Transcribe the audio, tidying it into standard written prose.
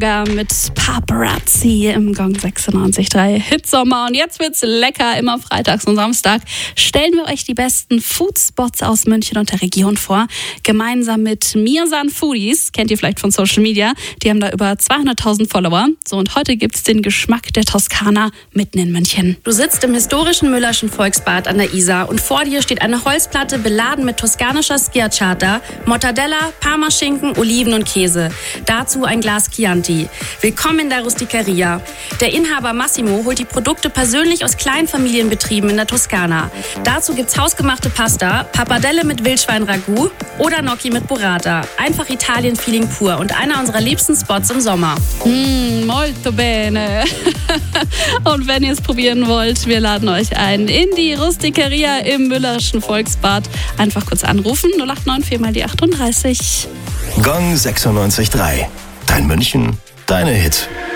mit Paparazzi im Gong 96.3 Hitsommer. Und jetzt wird's lecker, immer freitags und Samstag stellen wir euch die besten Foodspots aus München und der Region vor. Gemeinsam mit Mirsan Foodies, kennt ihr vielleicht von Social Media, die haben da über 200.000 Follower. So, und heute gibt's den Geschmack der Toskana mitten in München. Du sitzt im historischen Müllerschen Volksbad an der Isar und vor dir steht eine Holzplatte beladen mit toskanischer Schiacciata, Mortadella, Parmaschinken, Oliven und Käse. Dazu ein Glas Chianti. Willkommen in der Rusticeria. Der Inhaber Massimo holt die Produkte persönlich aus Kleinfamilienbetrieben in der Toskana. Dazu gibt's hausgemachte Pasta, Pappardelle mit Wildschwein-Ragout oder Gnocchi mit Burrata. Einfach Italien-Feeling pur und einer unserer liebsten Spots im Sommer. Molto bene. Und wenn ihr es probieren wollt, wir laden euch ein in die Rusticeria im Müllerschen Volksbad. Einfach kurz anrufen, 0894 mal die 38. Gong 96.3. Dein München, deine Hit.